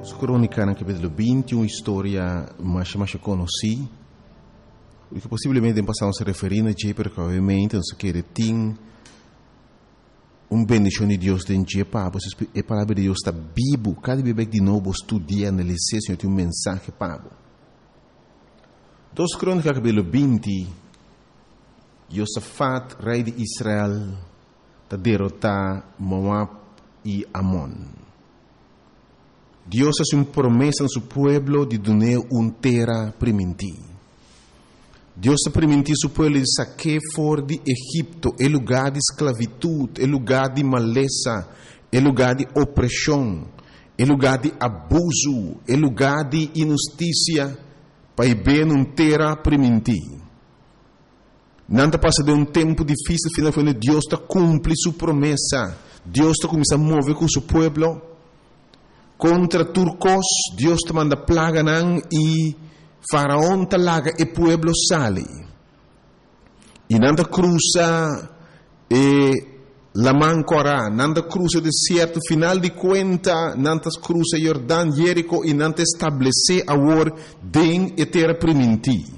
Su crônica no capítulo 20, uma história mais conhecida, que possivelmente passamos a referir a Jay, porque obviamente nós queremos ter bendição de Deus dentro de Pablo. A palavra de Deus está viva. Cada vez de novo estudia, analisar, Senhor, tem mensagem Pablo. Então, su crônica capítulo 20, Josafat, rei de Israel, está derrotar Moab e Amon. Deus hace uma promessa a seu povo de dar uma terra primitiva. Deus está permitindo seu povo de sacar fora de Egipto, é lugar de esclavitud, é lugar de maleza, é lugar de opressão, é lugar de abuso, é lugar de injustiça, para ir bem uma terra primitiva. Nada passa de um tempo difícil, finalmente Deus está cumprindo sua promessa. Deus está começando a mover com seu povo. Contra turcos, Deus te manda plaga e faraón te laga e pueblo sale. E nanda cruza la mancora, nanda cruza o deserto, final de conta, nanda cruza Jordão, Jerico e nanda estabelecer agora den e terra primitiva.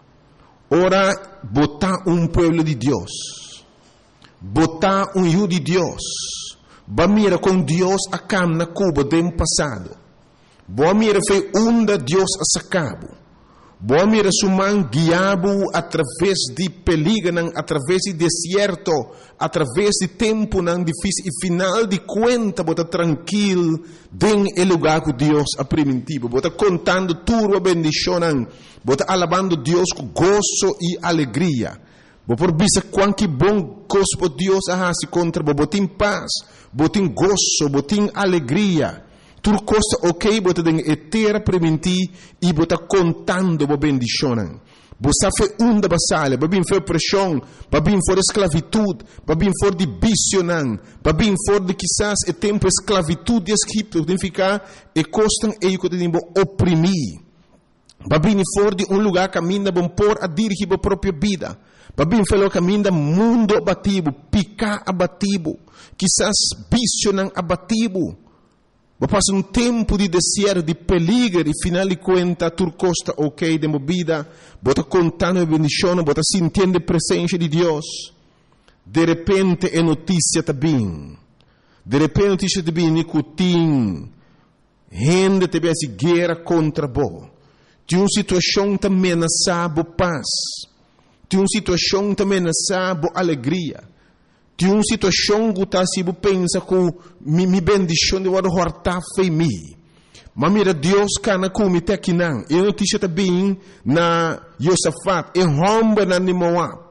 Ora, botar pueblo de Deus, botar judo de Deus. Ba mira com Deus a cam na Cuba do passado. Boa mira foi onda Deus a sacabo. Boa mira suman guiabo através de peligro, através de deserto, através de tempo não difícil e final de conta bota tranquilo den el lugar que Deus a primitivo. Bota contando tudo a bendição, bota alabando Deus com gozo e alegria. Bo por bisa quanto bom gosto Deus se contra bo botin paz, botin gozo, botin alegria. Tudo costa ok, bota den etera prementi e bota contando bo bendicionan. Bo safe unda basale, babin for pressão, babin for esclavitud, babin for de bicionan, babin for de quizás e tempo esclavitud de Egipto, significa e costan e que tem bo oprimir. Babin for de lugar caminha bom por a dirigir bo própria vida. Babin falou caminho mundo abatido, picar abatido, quizás bicho abatido. Passa tempo de deserto, de peligro, e final de conta, turcosta ok de movida, bota contando a bendição, bota sentindo a presença de Deus. De repente é notícia também. De repente notícia também, nicotim, gente te vê guerra contra bo. De uma situação que ameaça a paz. De uma situação também nessa boa alegria. De uma situação que está se pensa que me bendição de uma horta foi me. Mas mira Deus cana como te aqui não. E notícia também na Josafat e romba na Moab.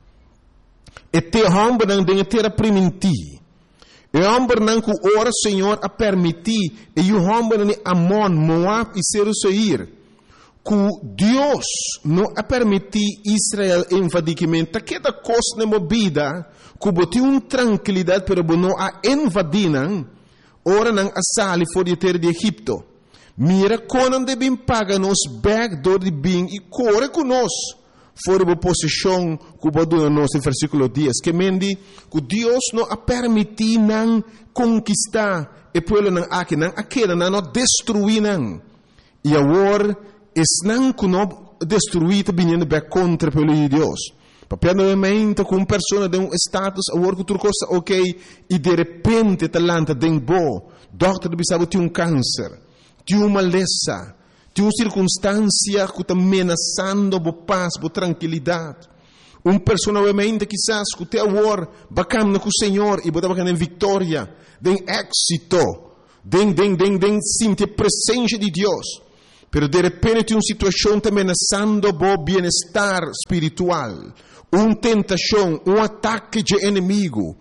E te romba na de terra primitiva. E romba na que ora Senhor a permitir e o romba na Amon, Moab e Seir. Que Deus não a permitir Israel invadimento, que da coisa na vida, que botou uma tranquilidade, pero não a invadir, ora não a sair fora de terra de Egipto. Mira quando devem pagar nos backdoor de bem e corre conosco fora da posição que botou nos no versículo 10, que mende que Deus não a permitir não conquistar e pelo não aqui não aquela não destruir não. E agora não que não destruir vindo bem contra pelo de Deus. Papel novamente com uma pessoa de um status agora que tu costa ok e de repente talanta den bo, doctor de bisabo tem câncer, tem uma maleza, tem uma circunstância que está ameaçando a paz, a tranquilidade. Uma pessoa novamente quizás que te agora bacana com o Senhor e botar bacana em vitória, den êxito, den sentir a presença de Deus. Pero de repente uma situação está ameaçando o bem-estar espiritual, uma tentação, um ataque de inimigo,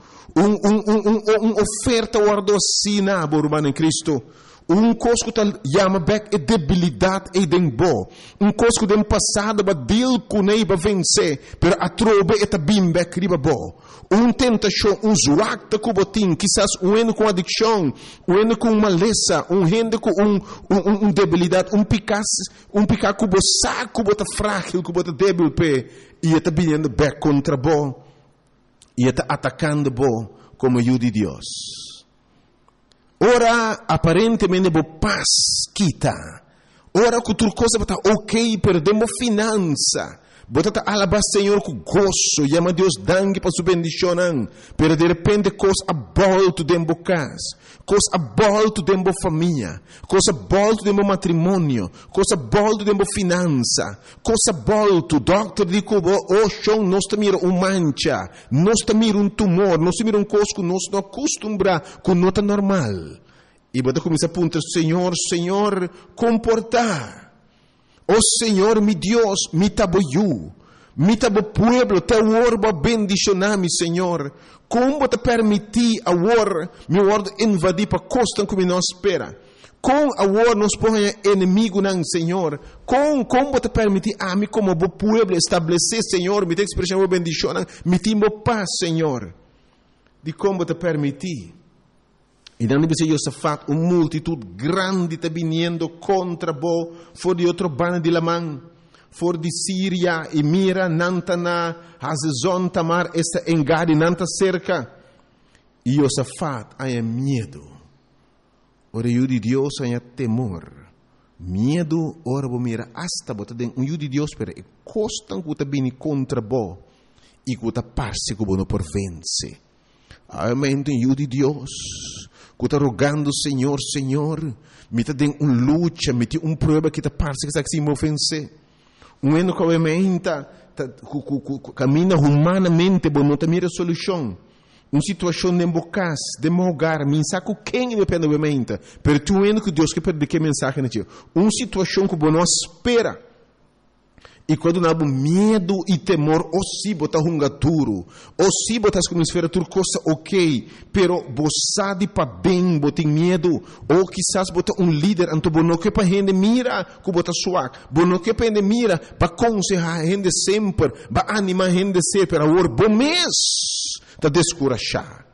uma oferta guardocina, irmão em Cristo, coisa que chama back debilidade e dembo, coisa que tem passado para deal com ele para vencer, pero a trobe está bem back riba bo. Tentação, zuacta com botim, quizás com adicção, com maleza, gente com debilidade, picar com o saco, bota frágil, com bota débil, e está vindo back contra bo, e está atacando bo como ajuda de Deus. Ora aparentemente bo paz kita. Ora cultura coisa bota ok, perdemos finança. Bota alabar Senhor com gozo, llama Deus dangue para sua bendição, pero de repente coisa abolto dentro casa, coisa abolto dentro família, coisa abolto dentro matrimônio, coisa abolto dentro finança, coisa abolto, doctor dico, oh chão, nós mira mancha, nós mira tumor, nós mira coisa que nós não acostumbra com nota normal. E bota começa a apontar, Senhor, comportar. Oh Senhor, mi Deus, mi tabo pueblo, te orbo bendicionar-me, Senhor. Como te permitir agora, mi word invadir para costa como não espera. Com agora nos põe inimigo não, Senhor. Como te permitir a mim como pueblo estabelecer, Senhor, me te expressão bendicionar, me timo paz, Senhor. De como te permitir. E não deve ser Josafat, uma multitud grande está vindo contra bo, for de outro bando de Lamã, for de Síria, e mira, Nantana, Hazezon, Tamar, esta engade, Nanta cerca. E Josafat, há medo. Ora, o de Deus, há temor. Medo, ora, bo mira, hasta, bota den, o de Deus, pero, e costan que está vindo contra bo, e que está parse que bo não por vence. Amém, o de Deus. Que está rogando, Senhor, me está dando uma luta, me tem uma prova que está parece que está se ofense. Um ano que obviamente caminha humanamente, mas não está mira solução. Uma situação de embocas, de mogar, me saco quem depende obviamente. Pero tu ano que Deus quer perder que mensagem na tia. Uma situação que não espera. E quando não há medo e temor, ou se botar hungaturo, ou se botar como esfera tudo coisa ok, pero você para bem, botar medo, ou quizás botar líder, então não que para gente mira, que botar suave, não que para gente mira, para aconselhar a gente sempre, para animar a gente sempre, para o bom mês, para descorachar.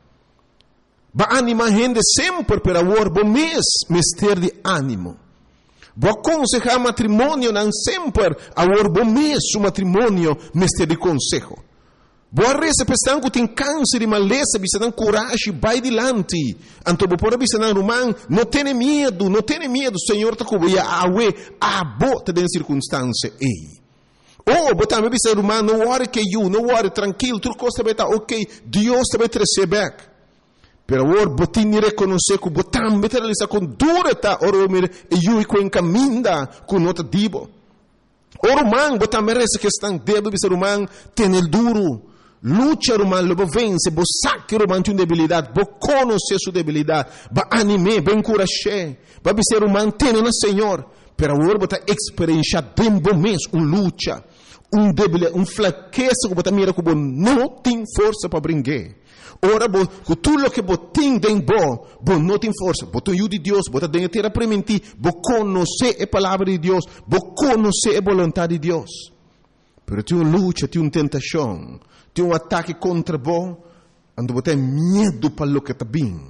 Para animar a gente sempre, para o bom mês, ter de ânimo. Vou aconselhar matrimônio não sempre a bom mês o matrimônio mestre de consejo. Boa reza pensando que tem câncer e maleza, bisa não coragem, vai adiante. Então vou por bisa não romano, não tenha medo, Senhor tá com ia awe a bota de circunstância ei. Oh, botar me bisa romano, não worry que you, não worry tranquilo, tudo costa beta ok, Deus te vai trazer back. Pero agora, botin reconhecer que botam meteralista com durata, ora me eu com encaminda com nota dibo. Ora man, botam merece que estão debo ser humano, tem el duro. Lucha romano, lobo vence, bo saque romano tem debilidade, bo conhecer sua debilidade, ba anime, bem encorajar, ba ser humano tem na Senhor. Pero agora botar experiência tempo mês, lucha, debilidade, fraqueza que botar mira que bo não tem força para brincar. Ora, com tudo o que botem tem bom não tem força. Botem o de Deus, botem dentro terra permitir, bo conhecer a palavra de Deus, bo conhecer a vontade de Deus. Pero tem uma luta, tem uma tentação, tem um ataque contra bo, ando botem medo para o que está bem.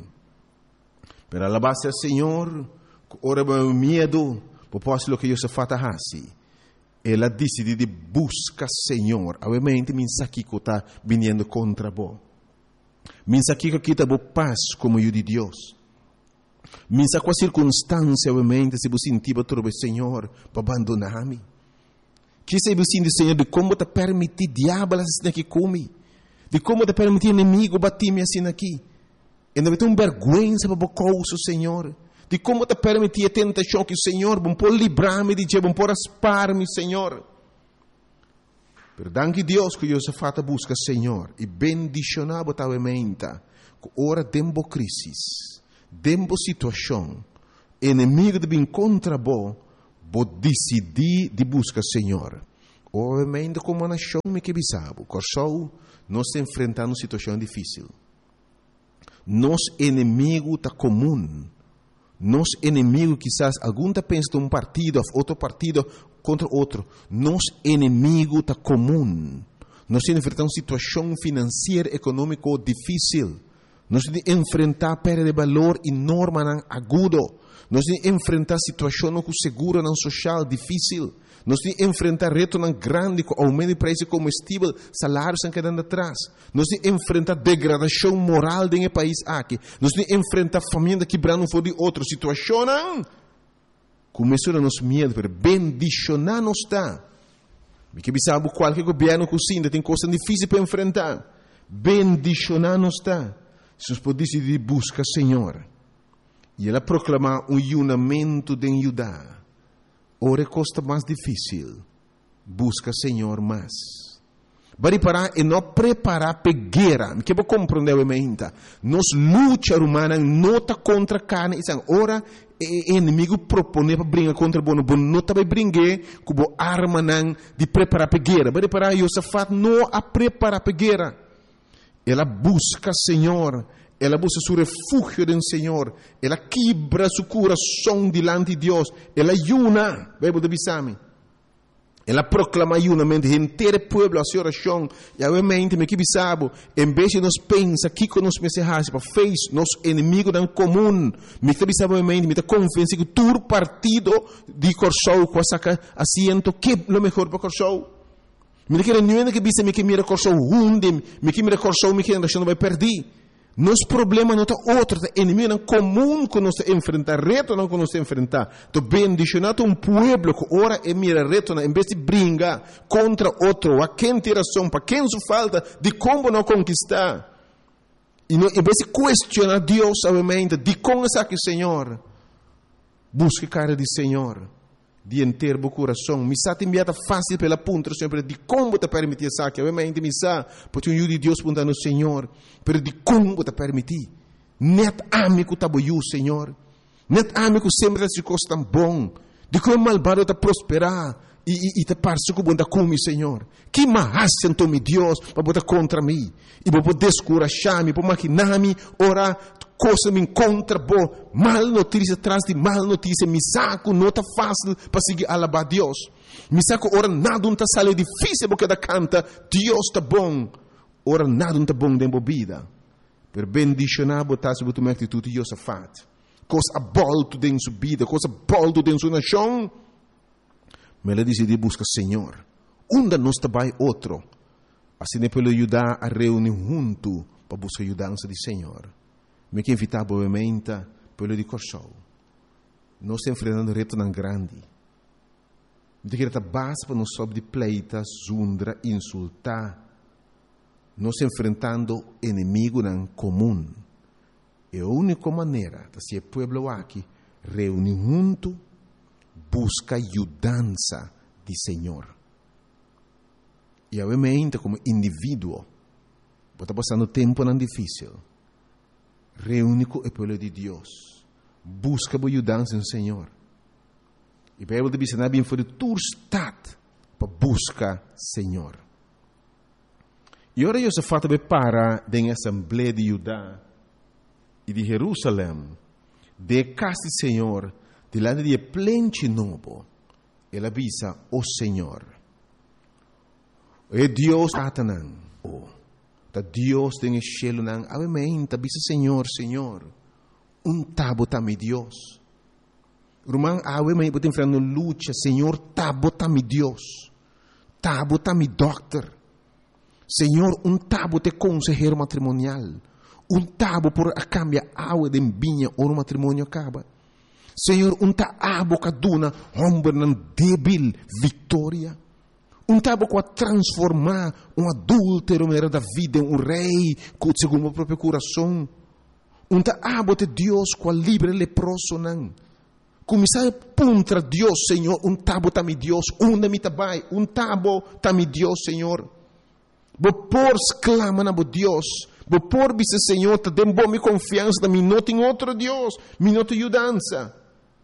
Pero alabar-se ao Senhor, ora o medo, por posso o que Deus faz assim. Ela decide de buscar Senhor, obviamente me aqui que está vindo contra bo. Minsa aqui que está boa paz como o de Deus. Minsa com a circunstância, obviamente, se você sentir o Senhor para abandonar-me. Que se você sentir, Senhor, de como te permitir diabo assim aqui comigo. De como te permitir inimigo bater-me assim aqui. E não tem vergonha para o Senhor. De como te permitir a tentação que o Senhor, bom por livrar-me de Deus, bom por aspar-me, Senhor. Danke Deus que Josafat busca Senhor e bendicionar botavamente que ora dembo crisis, dembo situação, inimigo de bem contra bo decidir de buscar Senhor. Obviamente como nação me que bisabo, corsou nós enfrentando situação difícil. Nos inimigo tá comum. Nos inimigo quizás algum tá pensa de partido, outro partido contra outro. Nos inimigo está comum. Nós enfrentamos situação financeira, econômica difícil. Nós temos que enfrentar perda de valor enorme agudo. Nós temos que enfrentar situações com seguro não social difícil. Nós temos que enfrentar reto grande com aumento de preço de combustível, salários estão quedando atrás. Nós temos que enfrentar degradação moral dentro do país aqui. Nós temos que enfrentar família quebrando um de outra situação. Começou a nos medo, pero bendicionar não está. Porque sabe qualquer governo cozinha tem coisas difíceis para enfrentar. Bendicionar não está. Se nós podemos decidir buscar Senhor. E ela proclamar unamento de Judá. Ora costa mais difícil. Busca Senhor mais. Bari parar e não preparar para guerra. Me quero compreender o menta. Nos luta humana não está contra carne. Ora o inimigo propõe para brincar contra bono. Bono não está para brincar com a arma de preparar para guerra. Bari parar Josafat não a preparar para guerra. Ela busca Senhor. Ela busca seu refúgio do Senhor. Ela quebra seu coração diante de Deus. Ela ayuna. Bíblia de Bisami. Ela proclama ayunamento inteiro povo a sua oração. E obviamente, me que bisabo, em vez de nós pensar que nós pensamos para fez nosso inimigo em comum, me que bisabo obviamente, me está convencido que todo partido de Corsou com essa assento que é o melhor para Corsou. Me que não que bisa me que mira Corsou hunde, me que mira Corsou me que não vai perder. Nosso problema não é outro, é inimigo comum que nós enfrentar, reto não que nós enfrentar. Então, bendicionado povo que ora e mira reto, em vez de brincar contra outro, a quem tem razão, para quem se falta, de como não conquistar. E não, em vez de questionar Deus, obviamente, de como é que Senhor, busque cara de Senhor, de inteiro o coração. Me está enviada fácil pela ponta, sempre de como te permitir isso aqui. Obviamente, me está, porque o de Deus pergunta no Senhor, pero de como te permitir. Net amigo tá boiu, Senhor. Net amigo sempre se coisa tão bom. De como malvado te prosperar e te parece que bunda come, Senhor. Que mais então me Deus para botar contra mim e para poder descorajar-me, para maquinar-me, ora coisa me encontra boa, mal notícia atrás de mal notícia, me saco não tá fácil para seguir alabar Deus. Me saco ora nada não tá sale difícil porque da canta Deus tá bom. Ora nada não tá bom dentro da vida. Per bendicionar botar sobre tua atitude Josafat. Coisa bolto dentro sua vida, coisa bolto dentro sua nação. Mas ela decidiu buscar Senhor. Onde nós trabalha outro. Assim é para ajudar a reunir junto para buscar ajudança de Senhor. Me que invitar obviamente pelo de Corsou. Nós estamos enfrentando reto tão grande. De que a base para nós sob de pleita, zundra, insultar. Nós enfrentando inimigo em comum. É a única maneira de ser povo aqui reunir junto, busca ajudança de Senhor. E obviamente como indivíduo, está passando tempo não difícil. Reúne com o povo de Deus. Busca a ajudança do Senhor. E a Bíblia diz que bem foi tu estado para buscar Senhor. E ora Josafat para da Assembleia de Judá e de Jerusalém, de casa do Senhor, delante de plente novo, ele avisa o Senhor. É Deus Satanan. Tá Deus tem o cielo nang avimenta bisa Senhor, Senhor. Tabo mi Deus. Rumang awe may buting frano lucha, Senhor, tabo mi Deus. Tabo mi doctor. Senhor, tabo te consejero matrimonial. Tabo por a cambia awe de vinha o no matrimonio acaba. Senhor, abo kaduna hombre nan débil victoria. Tabo a transformar adúltero da vida em rei segundo o próprio coração. Abo de Deus qual livre leproso não. Começar contra Deus, Senhor, tabo tami Deus, mi tabai, tabo tami Deus, Senhor. Por clama na Deus, por bisa Senhor, te dem boa confiança, mi não tem outro Deus, mi não tem ajudança.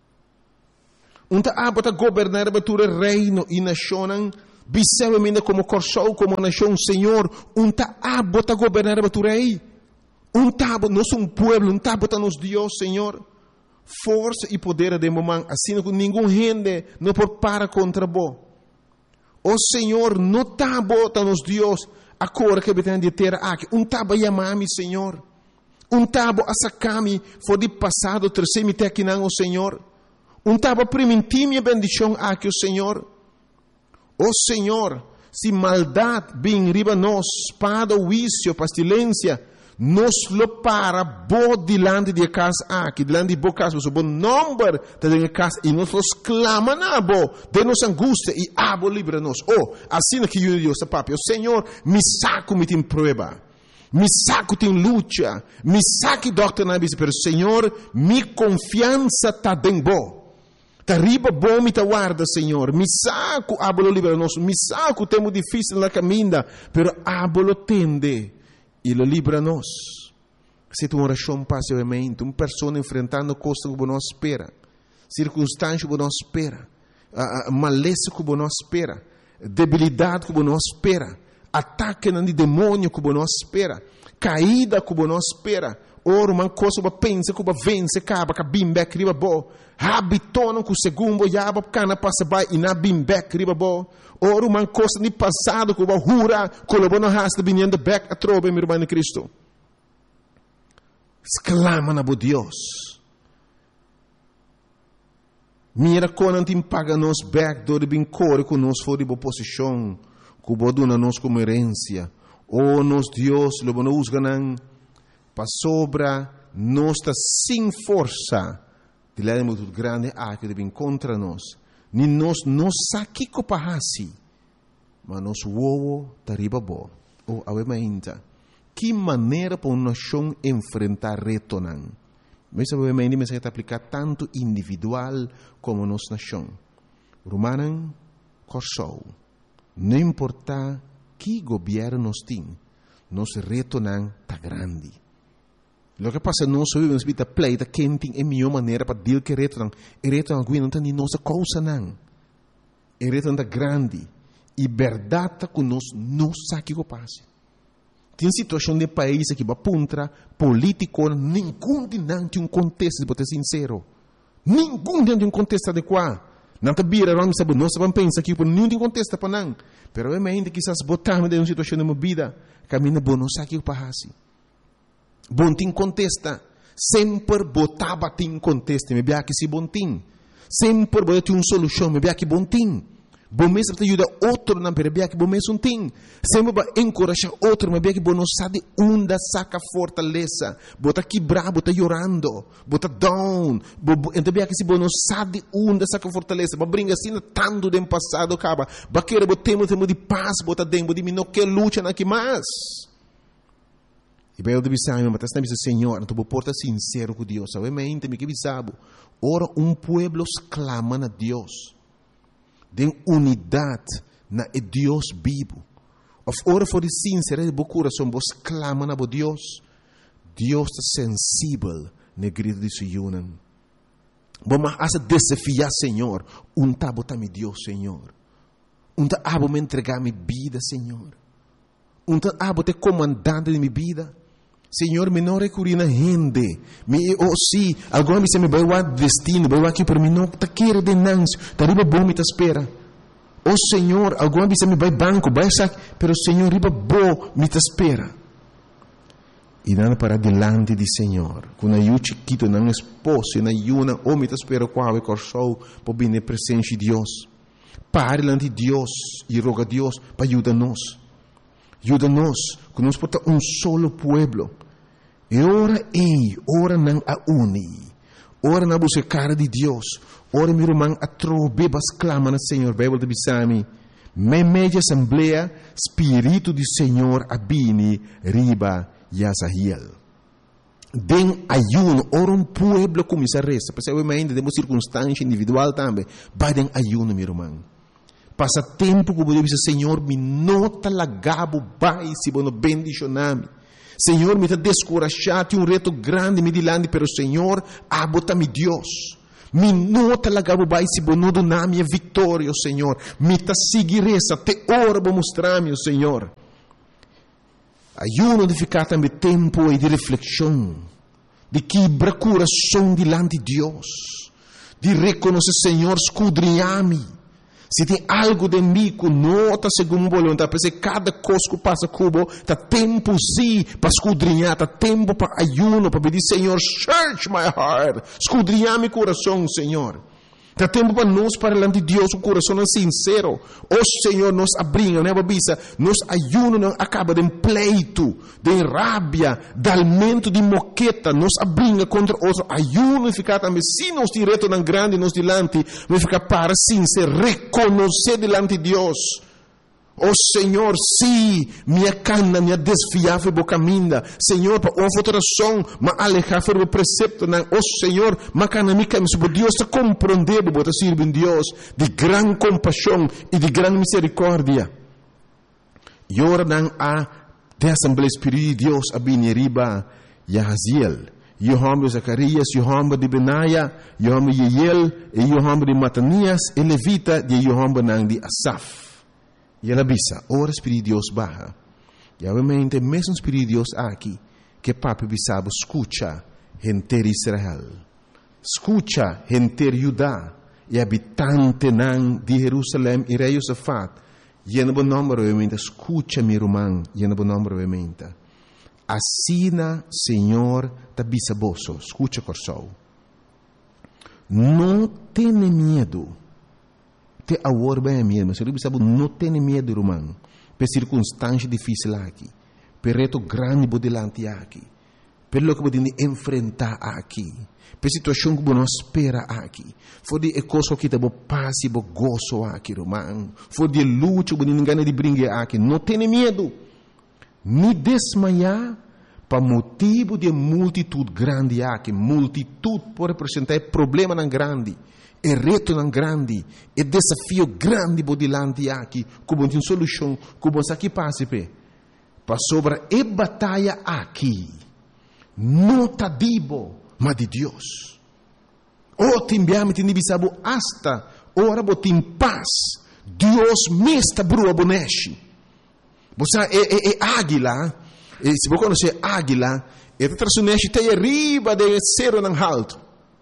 Abo ta governar batura reino e nação. Bisewamente como Corsou, como nação, Senhor, abo ta governar a tu rei. Tabo, nós somos pueblo, tabo ta nos Deus, Senhor. Força e poder de momento, assim que nenhum gente não pode parar contra bo. O Senhor, não tabo ta nos Deus, a cor que betende terra aqui. Tabo yamami, Senhor. Tabo a sacami for de passado terceiro me te não o Senhor. Tabo permitir minha bendição aqui o Senhor. O Senhor, se maldade bem riba nós, espada, vício, pestilência, nos lo para bo dilante de casa aqui, dilante de bo casa, o bom número de casa e nós clama na bo, de nos angústia e abo livra nos. Oh, assim que eu Deus, papi, o Senhor me saco me tem prova. Me saco tem luta, me saque doctor na bisa, pero Senhor, mi confiança tá dentro bo. Tá riba bom me tá guarda, Senhor. Me saco abolo libera nós, me saco temo difícil na caminha, pero abolo tende e lo libera nós. Se tu oração passa obviamente, pessoa enfrentando coisas que não espera, circunstâncias que não espera, maleza que não espera, debilidade que não espera, ataque de demônio que não espera, caída que não espera. Ora, uma coisa que pensa que vence, acaba que bimbek riba bo. Habitono que o segundo já cana passa by e na bimbek riba bo. Ora, uma coisa de passado que hura, colabou no rasta vinhando back a trobe, meu irmão de Cristo. Exclama na bo Deus. Mira quando te paga nos back do de bincore que nos for de boa posição, que o dona nos como herência. Oh, nos Deus, lobo nos ganam. Para sobra, nós está sem força de lá muito grande que deve contra nós. Nem nós não sabe que pahasi, mas nós uou tá riba bo. Ou obviamente, que maneira para uma nação enfrentar reto não? Mas obviamente me se aplicar tanto individual como nossa nação. Romanan corsou. Não importa que governo nós tem, nosso reto não tá grande. Lo que passa nós vivemos vida pleita quem tem a melhor maneira para deal que reto não. E reto não não tem nossa causa não. E reto não grande. E verdade que nós não sabe o que passa. Tem situação de país que va puntra político nenhum de não tem contexto de ser sincero. Nenhum de um contexto adequado. Não te bira não sabe nós vamos pensar que nenhum tem contexto para não. Pero é ainda que essas botamos de uma situação de uma vida caminha bom não sabe o que passa. Bom tem contesta, sempre botava tem contesta, me bia que se bom tem, sempre botava uma solução, me bia que bom tem, bom mesmo te ajuda outro não me bia que bom mesmo tem, sempre vai encorajar outro, me bia que bom não sabe onde saca fortaleza, bota quebrar, bota chorando, bota down, então bia que se bom não sabe onde saca fortaleza, mas brinca assim tanto do passado acaba, baqueira botemos de paz, bota dentro de mim não quer luta na que mais. E bem, eu deve saber, mas está dizendo, Senhor, tu porta sincero com Deus. Obviamente, me que bisabo. Ora, pueblo clama a Deus. Den unidade na Deus vivo. Ora, for de sincero, de bom coração, vos clama a Deus. Deus está sensível na grito de Sion. Vamos a desafiar, Senhor. Tabo também Deus, Senhor. Tabo me entregar minha vida, Senhor. Tabo te comandante de minha vida. Senhor, me não recorri na gente. Se alguma vez me vai o destino, vai aqui para mim, não está querendo denúncia, está riba bom me espera. Senhor, alguma vez me vai banco, vai saque, pero Senhor, riba bom me espera. E nada para delante de Senhor. Quando eu chiquito, não esposo, na yuna, ou me espera qual é corsou, para vir na presença de Deus. Pare diante de Deus e roga a Deus para ajudar-nos. Ajuda-nos, que nós porta solo pueblo. E ora não a uni. Ora não busca cara de Deus. Ora meu irmão a trobebas clama no Senhor. Bíblia de Bisami. Media assembleia, Espírito do Senhor abini riba Yasahiel. Den ayuno, ora pueblo começa a resta. Porque obviamente temos circunstância individual também. Vai den ayuno, meu irmão. Passa tempo que eu dizer, Senhor, me nota lagabo, vai, se bono bendicioname. Senhor, me está descorajado, tem reto grande, me dilande, pero Senhor, abota-me Deus. Me nota lagabo, vai, se bono doname a vitória, Senhor. Me está seguir essa, te ora para mostrar-me, Senhor. Ayuno de ficar também tempo e de reflexão, de quebrar coração dilante de Deus, de reconhecer, Senhor, escudrinhar-me. Se tem algo de mim que não está segundo o voluntade, porque cada coisa que passa cubo, está tempo sim para escudrinhar, está tempo para ayuno, para pedir, Senhor, search my heart, escudrinhar meu coração, Senhor. Está tempo para nós, para diante de Deus, o coração é sincero. O Senhor nos abrinha, né, babisa? Nos ayuno não acaba de pleito, de rabia, de alimento de moqueta, nos abrinha contra outro. Ayuno ficar também, se nós direto não grande, nos dilante, vai ficar para sincero, reconhecer delante de Deus. Oh Senhor, sim, minha cana, minha desfiar foi boa caminha. Senhor, para uma votação, mas alejar foi o precepto. Oh Senhor, mas cana minha caminha. Deus está compreendendo, bota servir Deus de grande compaixão e de grande misericórdia. E ora não há de Assembleia Espírita de Deus a Bineriba, Yahaziel, Yohamba de Zacarias, Yohamba de Benaia, Yohamba de Yeiel, e Yohamba de Matanias, e Levita de Yohamba de Asaf. E ela bisa, ora Espírito de Deus barra. E obviamente, mesmo Espírito de Deus aqui, que papi bisabo, escucha, gente de Israel. Escucha, gente de Judá, e habitante de Jerusalém, e rei Josafat. E no bom nome, obviamente, escucha, meu irmão, e no bom nome, obviamente. Assina, Senhor, da bisaboso, escucha, corsou. Não tenha medo. Te agora bem mesmo, se você sabe, não tem medo, irmão, por circunstância difícil aqui, por reto grande por delante aqui, por lo que você tem que enfrentar aqui, por situação que você não espera aqui, for de coisa que você passa e gozo aqui, irmão, for de luta que você não ganha de brincar aqui, não tem medo, nem desmaiar, para motivo de multitude grande aqui, multitude pode representar problema não grande. É reto não grande, é desafio grande por delante aqui, como tem solução, como aqui passa para sobre a batalha aqui, não tá dibo, mas de Deus. O timbiame tem bisabo hasta ora botim paz, Deus mesta brua boneshi. Você é águila, se você conhecer águila, é traçuneshi tem arriba de cero não alto.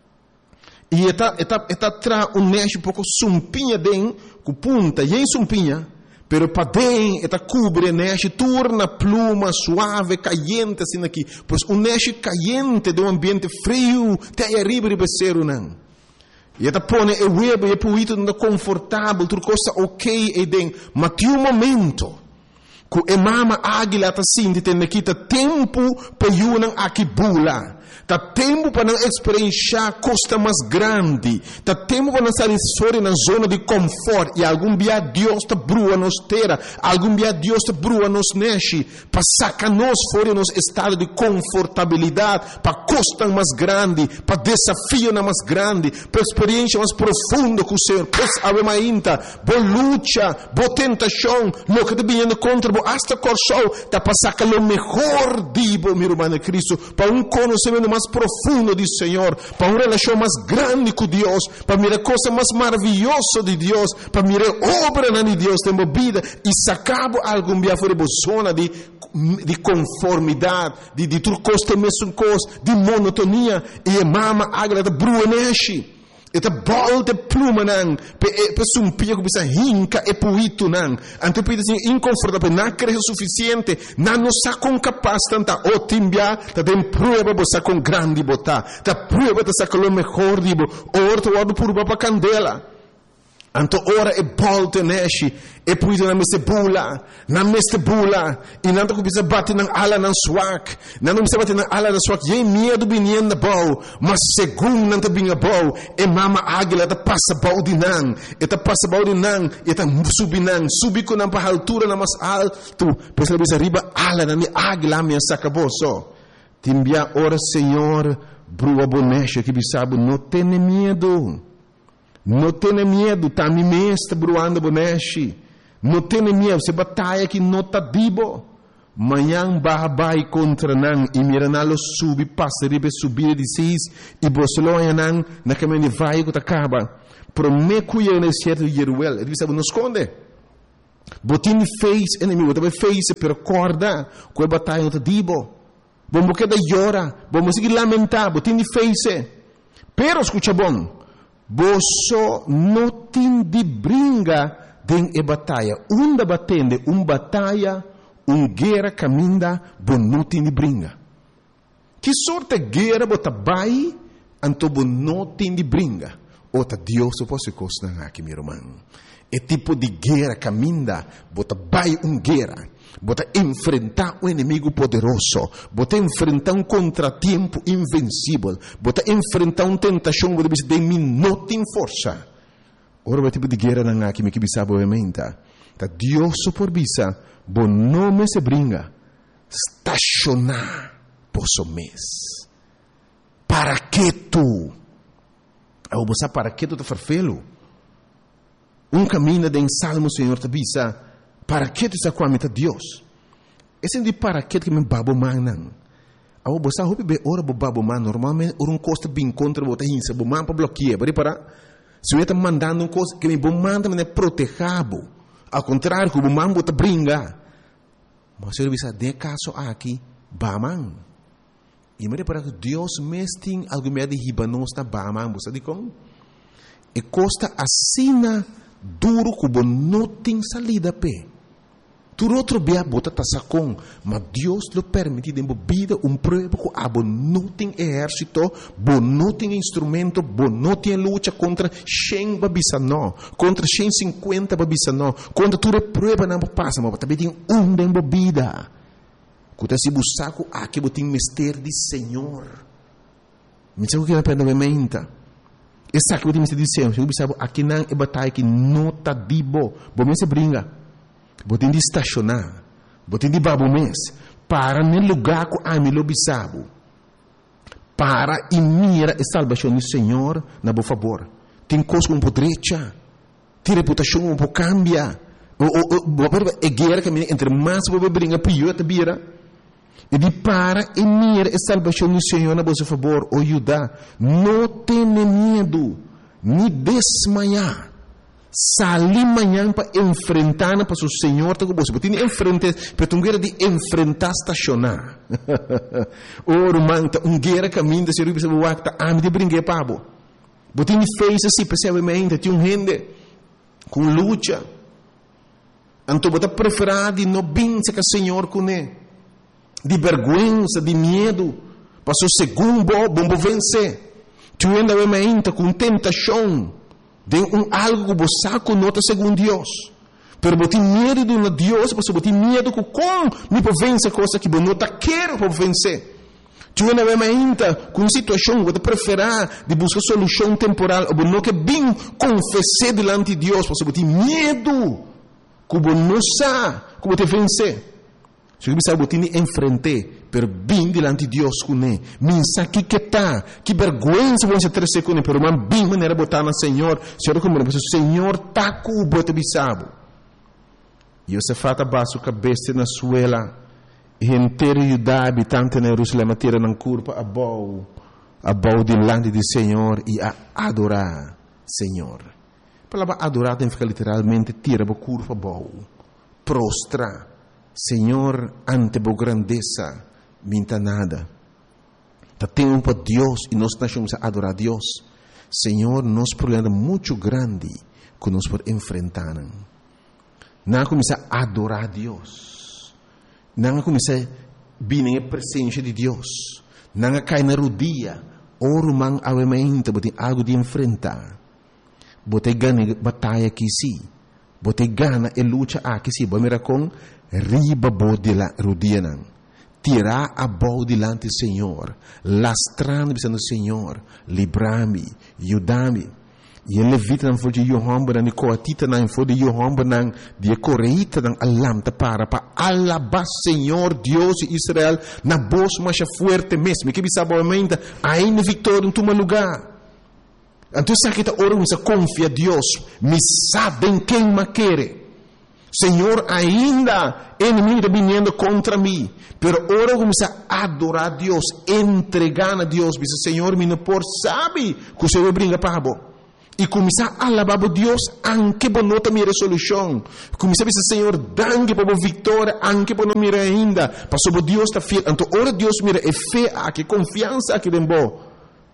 E está tra neche pouco sumpinha den com punta e em sumpinha, pero para den está cubre neche torna pluma suave caliente assim aqui, pois neche caliente de ambiente frio tem arriba de becero não. E está põe o web e puito não confortável, tudo coisa ok e den, mas tem momento que a mama águila está assim, tem aqui tempo para yunang aqui bula. Tá tempo para não experienciar costa mais grande. Tá tempo para não sair fora na zona de conforto. E algum dia Deus está brua nos terra. Algum dia Deus está brua nos neche. Para sacar nós fora nos estado de confortabilidade. Para costa mais grande. Para desafio mais grande. Para experiência mais profunda com o Senhor. Pois ainda. Boa luta. Boa tentação. Lo que está vindo contra. Hasta corsou. Tá para sacar o melhor dibo, meu irmão de Cristo. Para conhecimento mais profundo do Senhor, para uma relação mais grande com Deus, para mirar coisa mais maravilhosa de Deus, para mirar obra de Deus tem vida e sacar algum dia fora de zona de conformidade, de tudo coisa mesmo coisa, de monotonia e mama agrada bruneshi. Eta bol de pluma nang, pe sumpia que bisa hinca e puito nang. Ante pide assim inconfortável, não creio suficiente, não nos sacam capaz tanta otimbia, tá tem prova você com grande botar, tá prova de sacar o melhor dibo, orto wado purba pa candela. Anto ora e bolte neshi, e puito na meste bula, e nanta que bisa bate nang ala nang swak, não bisa bate nang ala nang swak, ye medo binien na bau, mas segundo nanta binga bau, e mama águila ta passa bau de nang, e ta subi nang, subi ko nang pa altura na mas alto, pesa bisa riba ala nang ni águila minha sacaboso. Timbia ora Senhor, brua bonecha que bisabo, não tem medo. Não tenha medo, tá me mesta bruando bonechi. Não tenha medo, você batalha que não tá dibo. Manhã babai contra nan e miranalo subi passa ribe subir de seis e bosloia nan na caminho vai que acaba. Prometo eu nesse certo Jeruel, ele sabe não esconde. Botin face inimigo, também face per corda, que batalha não tá dibo. Vamos que da llora, vamos seguir lamentar, botin face. Pero escucha bom. Boso não tem de brinca den e batalha. Batende, batalha, guerra caminha, bo não tem de brinca. Que sorte guerra bota bai, anto bo não tem de brinca. Ota Deus posso costar aqui, meu irmão. É tipo de guerra caminha, bota bai guerra. Bota enfrentar um inimigo poderoso, bota enfrentar contratempo invencível, bota enfrentar tentação de mim não tem força. Ora, o tipo de guerra não há que me bisa obviamente. Tá Deus por bisa, bo nome se brinca, estacionar posso mês. Para que tu? Eu vou para que tu te farfelo? Caminho de Salmo, Senhor, te bisa. Para que tu está com a meta Deus? Esse é de para que me babo man. Ao você hope be ora bo babo man normalmente costa bem contra bota hinsa bo man para bloquear, para se eu está mandando coisa que me bo man também é protegado. Ao contrário, que bo man bota brinca. Mas eu bisa de caso aqui ba man. E me para que Deus mesting algo me de hibanos na ba man, você diz como? E costa assina duro que bo não tem salida pe. Tu outro bia bota tasacon, mas Deus lo permite de vida prova que abo não tem exército, bo não tem instrumento, bo não tem luta contra 100 babisa não, contra 150 babisa não, contra tu prova não passa, mas também tem de vida. Kuta si busaku aqui botin mistério de Senhor. Me sabe o que me pede novamente? Essa que botin mistério de Senhor, eu sabe aqui não é batalha que não tá dibo, bo me se brinca. Botin de estacionar, botin de babo mês, para no lugar que a mim lo bisabo, para e mira a salvação do Senhor na boa favor. Tem coisa um pouco direita, tem reputação um pouco cambia, é guerra que entre mais você brinca pior te vira. E de para e mira a salvação do Senhor na boa favor, o Judá, não tenha medo, nem desmaiar. Salir manhã para enfrentar para o Senhor, tá com você. Tem enfrentar, para tu guerra de enfrentar estacionar. Oro manta guerra caminho se rubi se wakta am de brinque pabo. Botin fez assim, percebamente, tem gente com luta. Anto bota preferado não binse que o Senhor com de vergonha, de medo, para o segundo bom vencer. Tu ainda obviamente com tentação. De algo que você conota segundo Deus. Pero você tem medo de Deus, você tem medo que como me vence coisa que você não quer para vencer. Tu não é ainda com situação que você prefere de buscar solução temporal, ou não que bem confessar diante de Deus, você tem medo que você não sabe como te vencer. Se você sabe que você enfrentar, pero bem diante de Deus com ele. Minsa que tá, que vergonha você ter com ele, pero man bem maneira botar na Senhor, Senhor como o Senhor tá com o bote bisabo. E você fata baixo cabeça na suela, e inteiro Judá habitante na Jerusalém tira na curva a bau diante do Senhor e a adorar Senhor. A palavra adorar tem que ficar literalmente tira a curva a bau, prostrar. Senhor, ante a grandeza, minta nada. Tá tempo para Deus e nós estamos a adorar a Deus. Senhor, nós problema muito grande que nós podemos enfrentar. Não começar a adorar a Deus. Não começar a vir na presença de Deus. Não cair na rodilha. Oro man avamente, bote algo de enfrentar. Bote ganha batalha aqui sim. Bote gana e luta aqui sim. Bote mira com riba bo de la rodilha não. Tirar a boa diante do Senhor, lastrando do Senhor, livrar-me, ajudar-me. E ele levita não foi de Johan, não coatita não foi de Johan, não de correita não alam para alabar Senhor Deus de Israel na voz mais forte mesmo. Que sabe obviamente ainda vitória em todo lugar. Então sabe que ora você confia Deus, me sabem quem me quer. Senhor, ainda inimigo está vindo contra mim, pero ora começa a adorar a Deus, entregar a Deus, diz Senhor, me não por sabe que o Senhor brinca para bo. E começar a alabar a Deus, anche por não ter minha resolução. Começar a dizer Senhor, danke por a vitória, anche por não mira ainda, para sobre Deus está fiel. Então ora Deus mira é fé, que confiança que tem bo.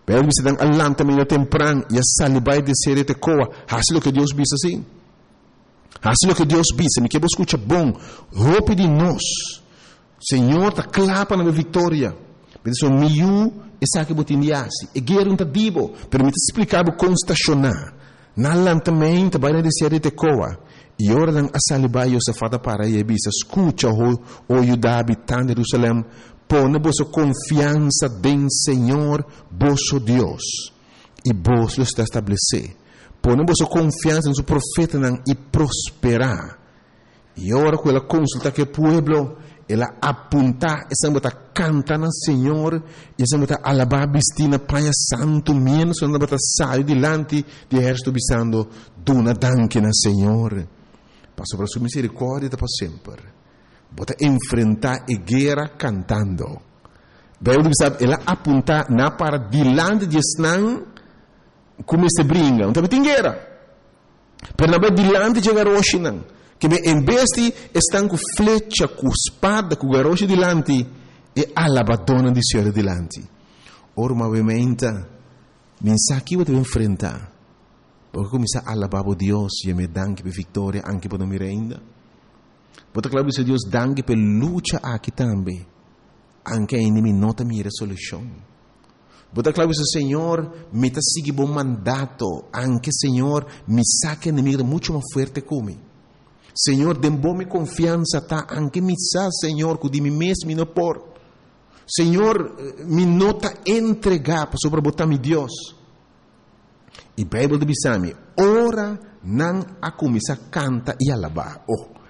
Bem, você dá alanta meio temprano e a salibai de ser te coa. Assim o que Deus diz assim. Assim o que Deus diz. Me quer escuta bom. Roupa de nós. Senhor, tá clapa na minha vitória. Mas isso miu essa que botindiasi. E guerra tá dibo. Permite explicar o como estacionar. Na lantamento vai de ser te coa. E ora dan a salibai o safada para e bisa. Escuta o Judá habitante de Jerusalém. Põe vossa confiança em Senhor, vosso Deus, e vos lo está estabelecer. Põe vossa confiança em seu profeta e prosperar. E ora com ela consulta que o povo, ela apunta, essa bota canta na Senhor, e essa bota alabar bistina panha santo, menos essa bota sai dilante de exército bisando, duna danke na Senhor. Passo para sua misericórdia para sempre. Bota enfrentar a guerra cantando. Bem, sabe, ela apunta na para dilante de Snan, como se brinca. Então, tem guerra. Pero na dilante de Garoshinan, que em vez de estar com flecha, com espada, com garoshi dilante, e alabadona de Senhor dilante. Ora, obviamente, mensagem que eu enfrentar. Porque começar a alabar a Deus e me dá que vitória, anche para me renda. Bota claro que Deus danke per luta aqui também. Anche a inimigo nota minha resolução. Bota claro que o Senhor me está seguindo bom mandato. Anche Senhor me saca inimigo muito mais forte como. Senhor, dê-me confiança, tá? Anche me sa, Senhor, que de mim mesmo não por. Senhor, me nota entregar para sobre botar mi Deus. E a Bíblia diz a mim, ora não a começar canta e alabar. Oh.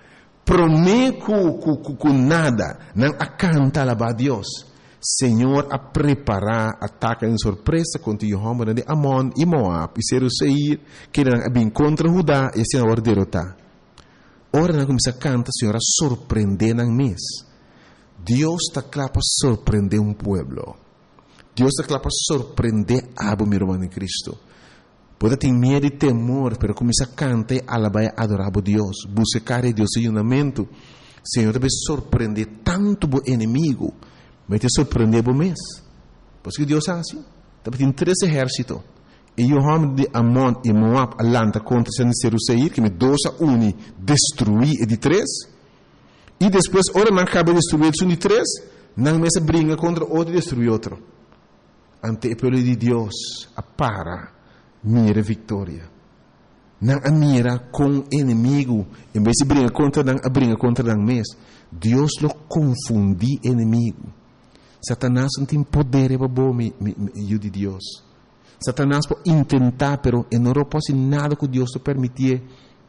Prometo com nada, não a canta alabar a Deus. Senhor, a preparar ataque em surpresa contra o homem de Amon e Moab e Seir, que não bem contra Judá e assim agora derrotar. Ora não começa a cantar, Senhor, a surpreender na mês. Deus está claro para surpreender um povo. Deus está claro para surpreender a meu irmão em Cristo. Pode ter medo e temor, pero começa a cantar e alabar e adorar a Deus. Buscar a Deus em unamento. Senhor, deve surpreender tanto o inimigo, mas te surpreender o mês. Porque Deus é assim. Deve ter 3 exércitos. E o homem de Amon e Moab alanta contra Seir, que me 2-1 destruir e de 3. E depois, ora não acaba de destruir de 3, não me se brinca contra outro e destrui outro. Ante o povo de Deus, para. Mira vitória. Não a mira com inimigo. Em vez de brincar contra o mês. Deus lo confundi inimigo. Satanás não tem poder para de Deus. Satanás pode tentar, pero não pode nada que Deus te permitir.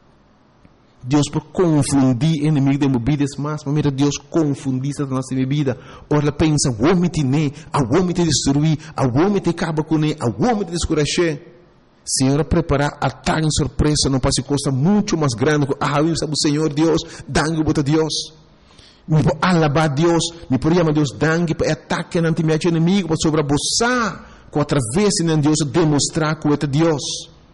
Deus pode confundir inimigo de movidas mais. Mas mira, Deus confundir Satanás de vida. Ora, ela pensa, o homem te ne, o homem te destruir, o homem te acaba com ele, o homem te descuracher. Senhor, preparar ataque em surpresa não pode costa muito mais grande. Sabe o Senhor Deus, dangue para Deus. Me vou alabar Deus, me por chamar Deus dangue para ataque ante meu inimigo, para sobreposar, com através de Deus demonstrar que é Deus.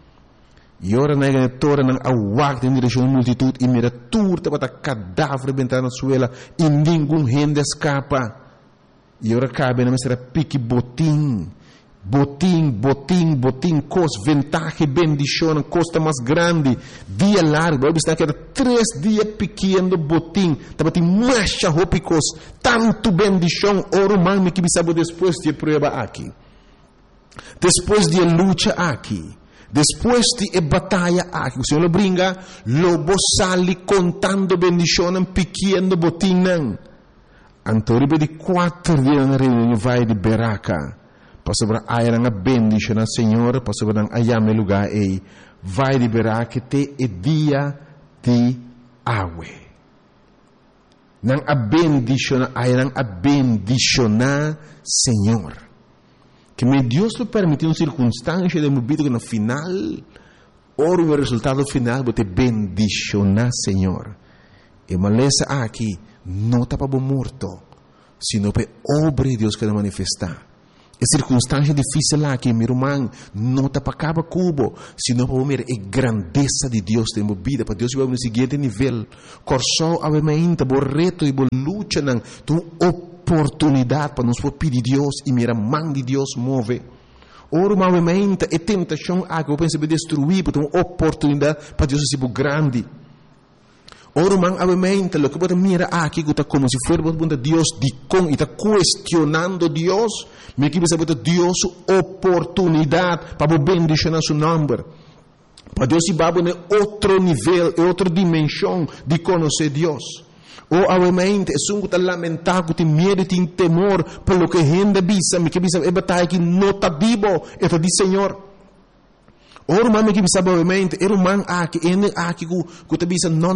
E ora na igreja não aguarda em direção à multidão e mira turta para cadáver bentar na suela e nenhum rende escapa. E ora cabe na mestra pique botim. Botim, cos, ventaja, bendição, costa mais grande, dia largo, está que era 3 dias pequeno botim, estava tem mais roupas, tanto bendição, oro mami que me sabe depois de prova aqui, depois de luta aqui, depois de batalha aqui, o Senhor lo brinca, lobo sali contando bendição, pequeno botim, antoribe de 4 dias na reunião vai de Beraca. Pastor ayang a bendition na Senhor, pastor nang ayame lugar e vai liberar que te e dia de awe. Nang a bendition ayang a bendicionar Senhor. Que me Deus lo permitiu uma circunstância de movimento que no final, ora o resultado final bote bendicionar Senhor. E malesa aqui não está para morto, sino para obra de Deus que manifestar. É circunstância difícil lá que meu irmão não está para acabar cubo, sino para ver a grandeza de Deus em minha vida, para Deus vai no seguinte nível. Corso obviamente, o reto e a luta não, tu oportunidade para nos pedir Deus e mira mão de Deus move. Ora, obviamente, a tentação que eu penso destruir, porque é uma oportunidade para Deus ser grande. Ora, obviamente, o que você mira aqui, que como se fosse Deus de com e está questionando Deus, me que você Deus oportunidade para bendicionar seu nome. Para Deus se vai em outro nível, em outra dimensão de conhecer Deus. Ou, obviamente, é um que lamentar, que tem medo, tem temor, pelo que a gente bisa, me que bisa é batalha que não está vivo, é do Senhor. Ora, mami que bisa, obviamente, era man aqui, que te bisa, não,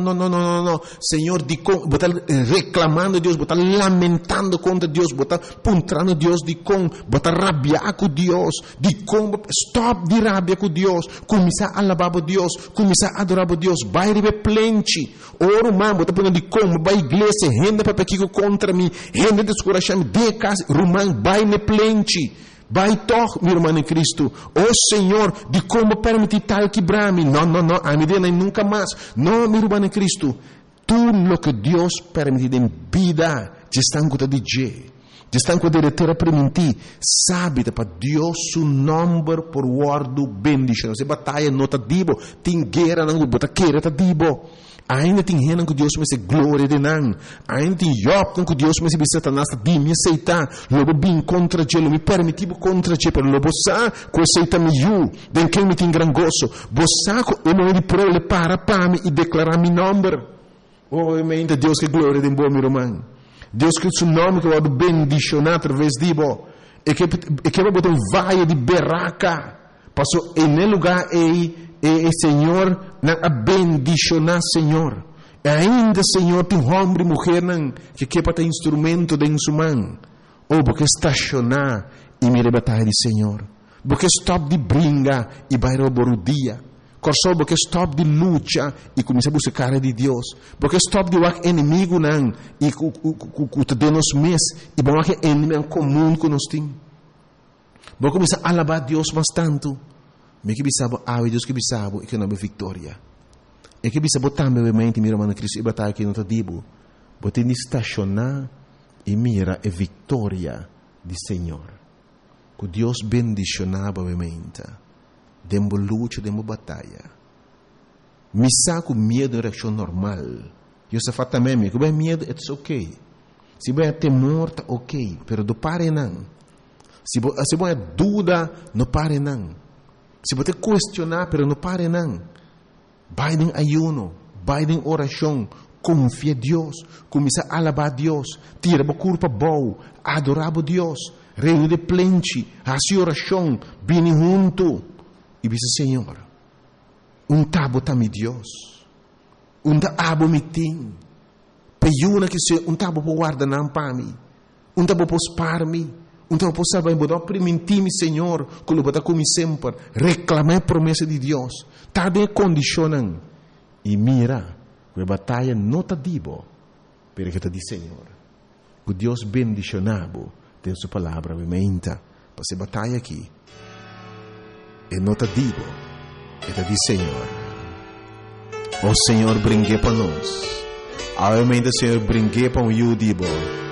Senhor, de com, botar reclamando Deus, botar lamentando contra Deus, botar puntrando Deus, de com, botar rabiar com Deus, de com, stop de rabia com Deus, começar a alabar Deus, começar a adorar Deus, vai receber plente. Ora, mami, botar punando de com, vai igreja, renda para pequeno contra mim, renda descorachar-me, de casa, rumang, vai me plente. Vai toch, meu irmão em Cristo. Oh Senhor, de como permitir tal quebrar-me. Não, a minha vida nunca mais. Não, meu irmão em Cristo. Tudo o que Deus permite em vida, já estão com o DJ. Já estão com a diretora permitir. Sabe, para Deus, seu nome por guardo bendição. Se batalha não está dibo. Tem guerra, não bota queira está dibo. Ainda tem gente que Deus me se glória de não. Ainda tem Job que Deus me se Satanás de me aceitar. Logo bem contra ele, me permitiu contra ele, pero logo sa que aceita me eu, den quem me tem gran gozo. Bossa o nome de prole para me e declarar meu nome. Oh, ainda Deus que glória de bom meu irmão. Deus que o seu nome que vai bendicionar através de bo. E que vai botar vaia de berraca. Passou em lugar e Senhor, a bendicionar, Senhor. E ainda, Senhor, tem homem e mulher que quer ter instrumento de sua mão. Ou porque estacionar e me rebatar de Senhor. Porque stop de brinca e vai roubar o dia. Porque stop de luta e começar a buscar de Deus. Porque stop de o inimigo não e o te dê nos mês e bom que é inimigo comum que nós temos. Porque começar a alabar Deus mais tanto. Me que bisabo, Deus que bisabo e que não é vitória. E que bisabo também, obviamente, meu irmão Cristo, e batalha que não está dibo. Bote de estacionar e mira a vitória do Senhor. Que Deus bendicionava, obviamente. Dembo luta, dembo batalha. Me saco medo é reação normal. Eu só faço também, que bem medo, é ok. Se bem temor, tá ok. Pero do pare não. Se bem dúvida, não pare não. Se você questionar, pero não pare não. Vai em ayuno, vai em oração, confia em Deus, começa a alabar a Deus, tira a culpa boa, adorar a Deus, reúne de plente, faça oração, vem junto. E diz, Senhor, tabo também Deus, tabo me tem, peiuna que se tabo por guardar não para mim, tabo por spar-me, então, por saber, vou permitir-me, Senhor, que eu vou como sempre, reclamar a promessa de Deus. Está bem condicionando. E mira, que a batalha não está dibo, pero que está de Senhor. Que Deus bendicionado, tem sua palavra, obviamente, para essa batalha aqui. E não está dibo, está de Senhor. O Senhor brinque para nós. Obviamente, o Senhor brinque para o dibo.